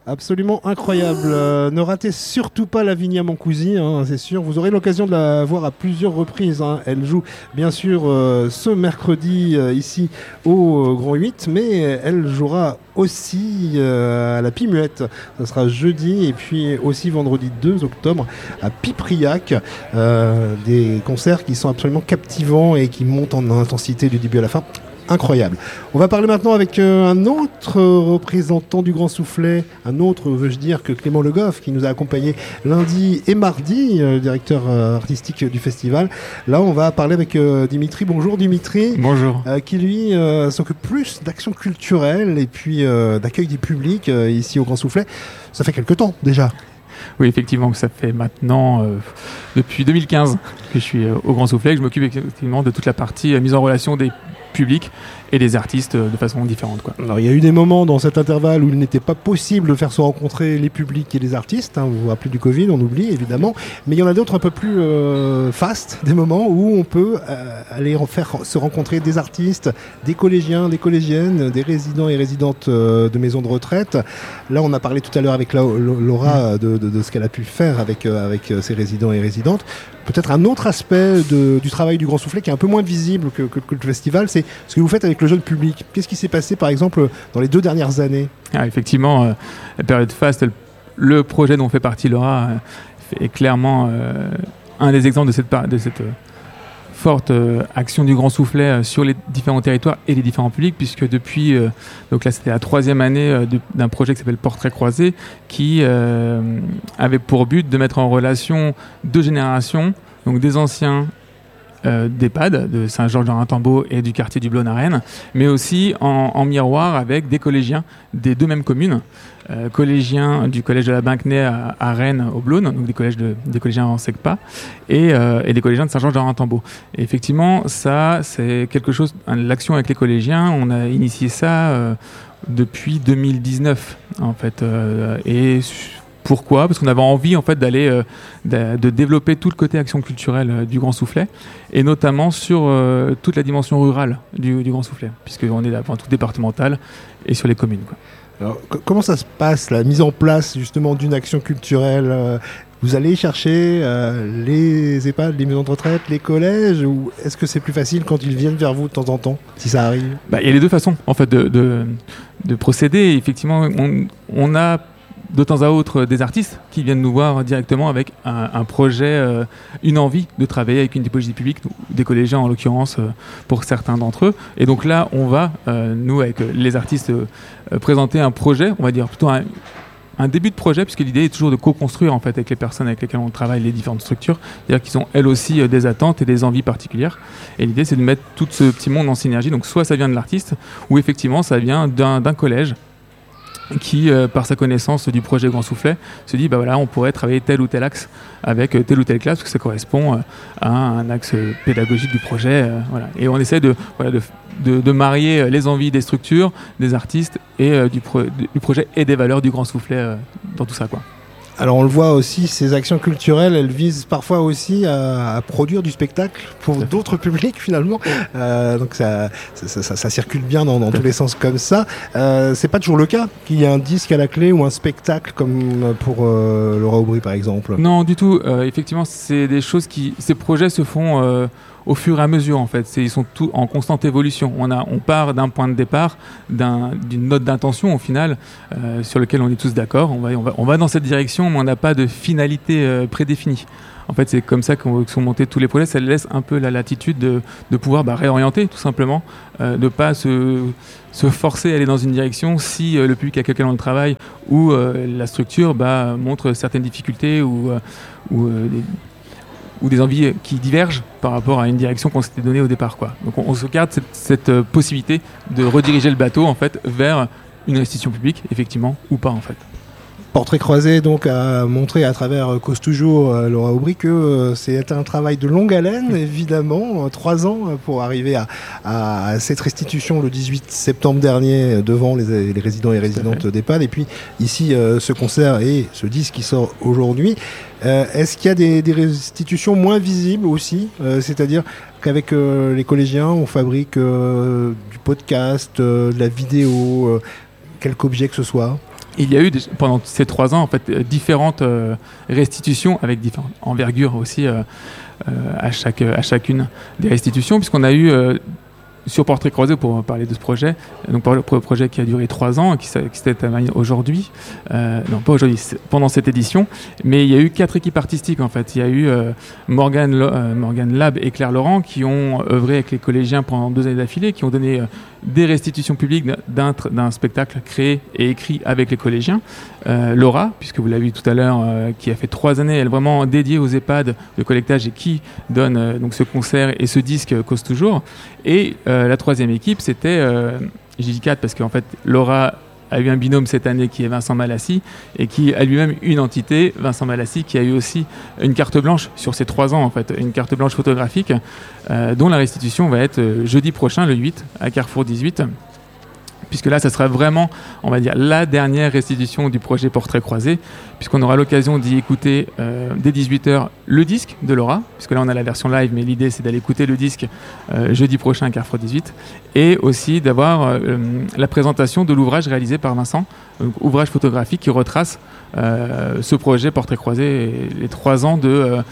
Absolument incroyable. Ne ratez surtout pas Lavinia Mancusi, hein, c'est sûr. Vous aurez l'occasion de la voir à plusieurs reprises, hein. Elle joue bien sûr ce mercredi ici au Grand 8, mais elle jouera aussi à la Pimuette. Ça sera jeudi et puis aussi vendredi 2 octobre à Pipriac. Des concerts qui sont absolument captivants et qui montent en intensité du début à la fin. Incroyable. On va parler maintenant avec un autre représentant du Grand Soufflet, un autre, veux-je dire, que Clément Le Goff, qui nous a accompagnés lundi et mardi, directeur artistique du festival. Là, on va parler avec Dimitri. Bonjour Dimitri. Bonjour. Qui lui s'occupe plus d'action culturelle et puis d'accueil des publics ici au Grand Soufflet. Ça fait quelque temps déjà. Oui, effectivement, ça fait maintenant depuis 2015 que je suis au Grand Soufflet, que je m'occupe effectivement de toute la partie mise en relation des publics et des artistes de façon différente, quoi. Alors il y a eu des moments dans cet intervalle où il n'était pas possible de faire se rencontrer les publics et les artistes, hein, vous vous rappelez du Covid, on oublie évidemment, mais il y en a d'autres un peu plus fast, des moments où on peut aller faire se rencontrer des artistes, des collégiens, des collégiennes, des résidents et résidentes de maisons de retraite. Là on a parlé tout à l'heure avec Laura de ce qu'elle a pu faire avec ses résidents et résidentes. Peut-être un autre aspect du travail du Grand Soufflet qui est un peu moins visible que le festival, c'est ce que vous faites avec le jeune public. Qu'est-ce qui s'est passé par exemple dans les 2 dernières années ? Effectivement, la période FAST, le projet dont fait partie Laura est clairement un des exemples de cette forte action du Grand Soufflet sur les différents territoires et les différents publics, puisque depuis, donc là c'était la 3e année d'un projet qui s'appelle Portrait croisé, qui avait pour but de mettre en relation 2 générations, donc des anciens d'EHPAD, de Saint-Georges-de-Raintembault et du quartier du Blône à Rennes, mais aussi en miroir avec des collégiens des 2 mêmes communes, collégiens du collège de la Binquenay à Rennes au Blône, donc des collégiens en SECPA, et des collégiens de Saint-Georges-de-Raintembault. Et effectivement, ça, c'est quelque chose, l'action avec les collégiens, on a initié ça depuis 2019, en fait, pourquoi ? Parce qu'on avait envie en fait de développer tout le côté action culturelle du Grand Soufflet, et notamment sur toute la dimension rurale du Grand Soufflet, puisqu'on est avant tout départemental et sur les communes, quoi. Alors, comment ça se passe, la mise en place justement d'une action culturelle ? Vous allez chercher les EHPAD, les maisons de retraite, les collèges, ou est-ce que c'est plus facile quand ils viennent vers vous de temps en temps, si ça arrive ? Il y a les 2 façons en fait de procéder. Effectivement, on a de temps à autre des artistes qui viennent nous voir directement avec un projet, une envie de travailler avec une typologie publique, des collégiens en l'occurrence pour certains d'entre eux. Et donc là, on va, nous avec les artistes, présenter un projet, on va dire plutôt un début de projet, puisque l'idée est toujours de co-construire en fait avec les personnes avec lesquelles on travaille, les différentes structures, c'est-à-dire qu'ils ont elles aussi des attentes et des envies particulières. Et l'idée c'est de mettre tout ce petit monde en synergie. Donc soit ça vient de l'artiste, ou effectivement ça vient d'un collège qui, par sa connaissance du projet Grand Soufflet, se dit on pourrait travailler tel ou tel axe avec telle ou telle classe, parce que ça correspond à un axe pédagogique du projet. Voilà. Et on essaie de marier les envies des structures, des artistes et du projet et des valeurs du Grand Soufflet dans tout ça, quoi. Alors on le voit aussi, ces actions culturelles, elles visent parfois aussi à produire du spectacle pour d'autres publics finalement. Donc ça circule bien dans tous les sens comme ça. C'est pas toujours le cas qu'il y ait un disque à la clé ou un spectacle comme pour Laura Aubry par exemple. Non, du tout. Effectivement, c'est des choses ces projets se font au fur et à mesure en fait. Ils sont tous en constante évolution. On part d'un point de départ, d'une note d'intention au final sur lequel on est tous d'accord. On va dans cette direction, mais on n'a pas de finalité prédéfinie. En fait, c'est comme ça qu'on sont montés tous les projets. Ça laisse un peu la latitude de pouvoir réorienter tout simplement, de ne pas se forcer à aller dans une direction si le public avec lequel on travaille ou la structure montre certaines difficultés ou des envies qui divergent par rapport à une direction qu'on s'était donnée au départ, quoi. Donc on se garde cette possibilité de rediriger le bateau en fait vers une institution publique, effectivement, ou pas en fait. Portrait croisé donc a montré à travers Cause Toujours, Laura Aubry, que c'est un travail de longue haleine, évidemment, 3 ans pour arriver à cette restitution le 18 septembre dernier devant les résidents et résidentes d'EHPAD, et puis ici ce concert et ce disque qui sort aujourd'hui. Est-ce qu'il y a des restitutions moins visibles aussi, c'est-à-dire qu'avec les collégiens on fabrique du podcast, de la vidéo, quelque objet que ce soit? Il y a eu pendant ces 3 ans en fait différentes restitutions avec différentes envergures aussi à chacune des restitutions, puisqu'on a eu sur Portrait croisé, pour parler de ce projet, donc le projet qui a duré 3 ans, qui s'est terminé aujourd'hui, non pas aujourd'hui, pendant cette édition, mais il y a eu 4 équipes artistiques en fait. Il y a eu Morgane Lab et Claire Laurent qui ont œuvré avec les collégiens pendant 2 années d'affilée, qui ont donné des restitutions publiques d'un spectacle créé et écrit avec les collégiens. Laura, puisque vous l'avez vu tout à l'heure, qui a fait 3 années, elle est vraiment dédiée aux EHPAD de collectage et qui donne donc ce concert et ce disque Cause Toujours. Et la 3e équipe, c'était, j'ai dit 4 parce qu'en fait Laura a eu un binôme cette année qui est Vincent Malassi et qui a lui-même une entité, Vincent Malassi, qui a eu aussi une carte blanche sur ces 3 ans en fait, une carte blanche photographique dont la restitution va être jeudi prochain, le 8, à Carrefour 18. Puisque là, ça sera vraiment, on va dire, la dernière restitution du projet Portrait croisé, puisqu'on aura l'occasion d'y écouter dès 18h le disque de Laura, puisque là on a la version live, mais l'idée c'est d'aller écouter le disque jeudi prochain à Carrefour 18, et aussi d'avoir la présentation de l'ouvrage réalisé par Vincent, ouvrage photographique qui retrace ce projet Portrait croisé et les 3 ans de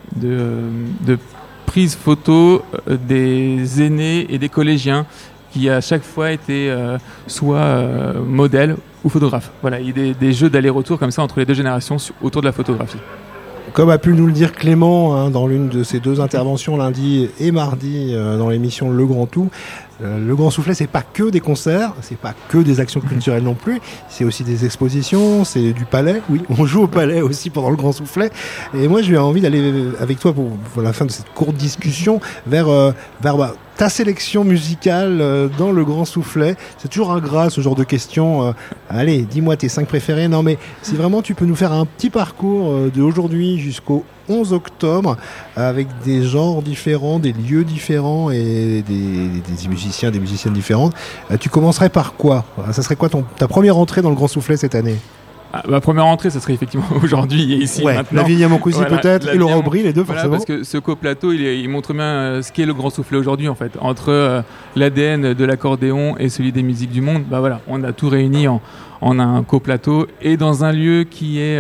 prise photo des aînés et des collégiens, qui à chaque fois était soit modèle ou photographe. Voilà, il y a des jeux d'aller-retour comme ça entre les 2 générations autour de la photographie. Comme a pu nous le dire Clément dans l'une de ses 2 interventions lundi et mardi dans l'émission Le Grand Tout, le Grand Soufflet, c'est pas que des concerts, c'est pas que des actions culturelles non plus, c'est aussi des expositions, c'est du palais, oui, on joue au palais aussi pendant le Grand Soufflet. Et moi, j'ai envie d'aller avec toi pour la fin de cette courte discussion vers ta sélection musicale dans le Grand Soufflet. C'est toujours ingrat ce genre de questions. Allez, dis-moi tes 5 préférés. Non, mais si vraiment tu peux nous faire un petit parcours d'aujourd'hui jusqu'au 11 octobre avec des genres différents, des lieux différents et des musiciens, des musiciennes différentes, tu commencerais par quoi ? Ça serait quoi ta première entrée dans le Grand Soufflet cette année ? Ma première entrée, ça serait effectivement aujourd'hui et ici maintenant. Lavinia Mancusi voilà, peut-être et Laura Aubry, les 2 forcément. Parce que ce coplateau, il montre bien ce qu'est le Grand Soufflet aujourd'hui en fait. Entre l'ADN de l'accordéon et celui des musiques du monde, bah voilà, on a tout réuni en un coplateau et dans un lieu qui est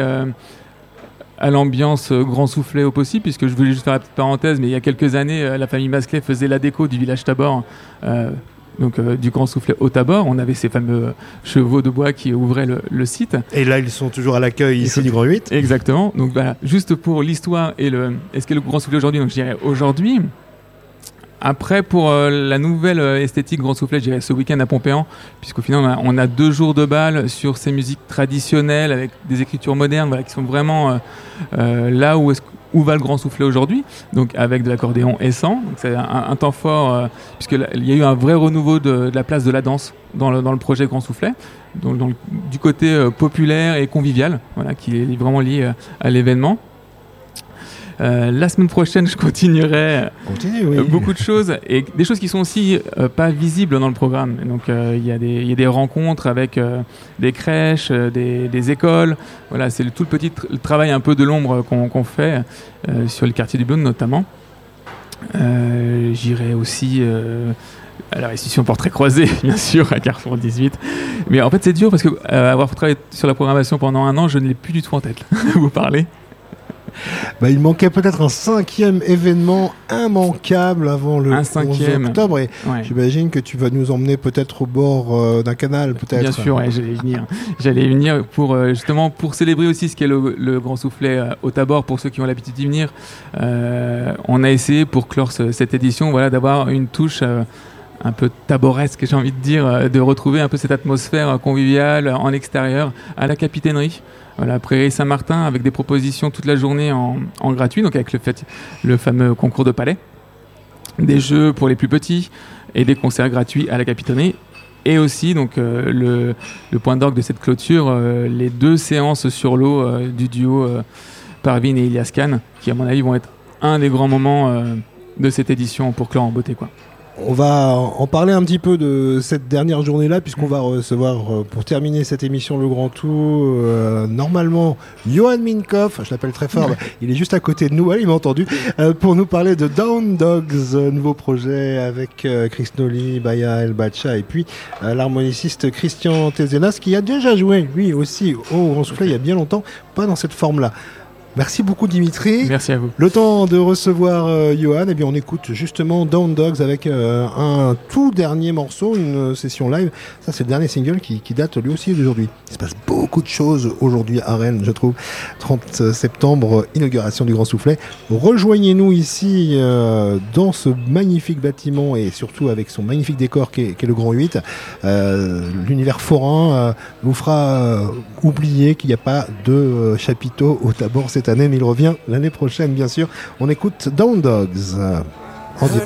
à l'ambiance Grand Soufflet au possible, puisque je voulais juste faire la petite parenthèse, mais il y a quelques années, la famille Masclet faisait la déco du village Tabor. Donc du Grand Soufflet au Tabor, on avait ces fameux chevaux de bois qui ouvraient le site. Et là, ils sont toujours à l'accueil ici du Grand 8. Exactement. Donc voilà, juste pour l'histoire et ce qu'est le Grand Soufflet aujourd'hui, donc je dirais aujourd'hui. Après, pour la nouvelle esthétique Grand Soufflet, je dirais ce week-end à Pompéan, puisqu'au final, on a 2 jours de bal sur ces musiques traditionnelles avec des écritures modernes, voilà, qui sont vraiment là où va le Grand Soufflet aujourd'hui, donc avec de l'accordéon et sans. Donc c'est un temps fort, puisqu'il y a eu un vrai renouveau de la place de la danse dans le projet Grand Soufflet, donc du côté populaire et convivial, voilà, qui est vraiment lié à l'événement. La semaine prochaine, je continuerai beaucoup de choses et des choses qui sont aussi pas visibles dans le programme. Donc il y a des rencontres avec des crèches, des écoles. Voilà, c'est tout le petit travail un peu de l'ombre qu'on fait sur le quartier du Blône notamment. J'irai aussi à la restitution Portrait croisé, bien sûr, à Carrefour 18. Mais en fait, c'est dur parce que avoir travaillé sur la programmation pendant 1 an, je ne l'ai plus du tout en tête. Vous parlez. Il manquait peut-être un 5e événement immanquable avant le 11 octobre et j'imagine que tu vas nous emmener peut-être au bord d'un canal peut-être. Bien sûr, j'allais venir pour justement pour célébrer aussi ce qu'est le Grand Soufflet au Tabor pour ceux qui ont l'habitude d'y venir. On a essayé pour clore cette édition d'avoir une touche un peu taboresque, j'ai envie de dire, de retrouver un peu cette atmosphère conviviale en extérieur à la capitainerie. Voilà, Prairie Saint-Martin avec des propositions toute la journée en gratuit, donc avec le fameux concours de palais, des jeux pour les plus petits et des concerts gratuits à la capitainerie. Et aussi donc le point d'orgue de cette clôture, les 2 séances sur l'eau du duo Parvin et Ilias Khan, qui à mon avis vont être un des grands moments de cette édition pour clore en beauté, quoi. On va en parler un petit peu de cette dernière journée-là, puisqu'on va recevoir, pour terminer cette émission Le Grand Tour, normalement, Johan Minkoff, je l'appelle très fort, il est juste à côté de nous, il m'a entendu, pour nous parler de Down Dogs, nouveau projet avec Chris Nolly, Baya El Bacha, et puis l'harmoniciste Christian Tezenas, qui a déjà joué, lui aussi, au Grand Soufflet il y a bien longtemps, pas dans cette forme-là. Merci beaucoup Dimitri. Merci à vous. Le temps de recevoir Johan, eh bien on écoute justement Down Dogs avec un tout dernier morceau, une session live. Ça c'est le dernier single qui date lui aussi d'aujourd'hui. Il se passe beaucoup de choses aujourd'hui à Rennes, je trouve. 30 septembre, inauguration du Grand Soufflet. Rejoignez-nous ici dans ce magnifique bâtiment et surtout avec son magnifique décor qui est le Grand 8. L'univers forain vous fera oublier qu'il n'y a pas de chapiteau au Tabor cette année, mais il revient l'année prochaine, bien sûr. On écoute Down Dogs.